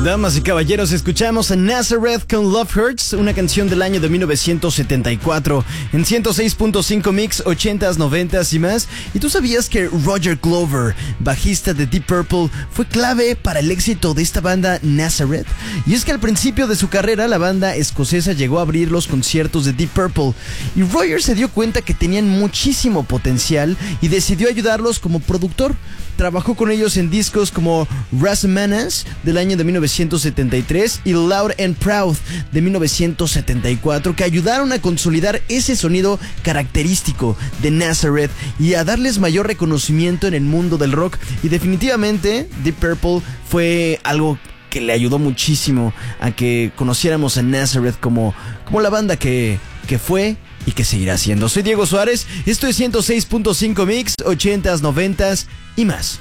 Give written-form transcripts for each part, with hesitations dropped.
Damas y caballeros, escuchamos a Nazareth con Love Hurts, una canción del año de 1974, en 106.5 Mix, 80s, 90s y más. ¿Y tú sabías que Roger Glover, bajista de Deep Purple, fue clave para el éxito de esta banda Nazareth? Y es que al principio de su carrera, la banda escocesa llegó a abrir los conciertos de Deep Purple, y Roger se dio cuenta que tenían muchísimo potencial y decidió ayudarlos como productor. Trabajó con ellos en discos como Rasmanas del año de 1973 y Loud and Proud de 1974, que ayudaron a consolidar ese sonido característico de Nazareth y a darles mayor reconocimiento en el mundo del rock. Y definitivamente Deep Purple fue algo que le ayudó muchísimo a que conociéramos a Nazareth como la banda que fue y que seguirá siendo. Soy Diego Suárez, esto es 106.5 Mix, 80s, 90s y más.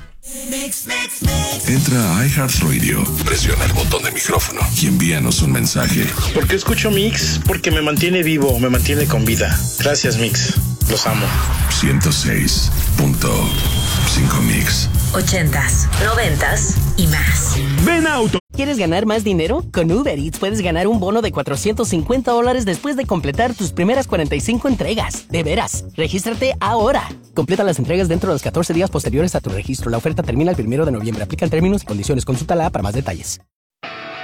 Entra a iHeartRadio, presiona el botón de micrófono y envíanos un mensaje. ¿Por qué escucho Mix? Porque me mantiene vivo, me mantiene con vida. Gracias, Mix. Los amo. 106.5 Mix. 80s, 90s y más. Ven Auto. ¿Quieres ganar más dinero? Con Uber Eats puedes ganar un bono de $450 después de completar tus primeras 45 entregas. De veras, regístrate ahora. Completa las entregas dentro de los 14 días posteriores a tu registro. La oferta termina el 1 de noviembre. Aplican términos y condiciones. Consulta la app para más detalles.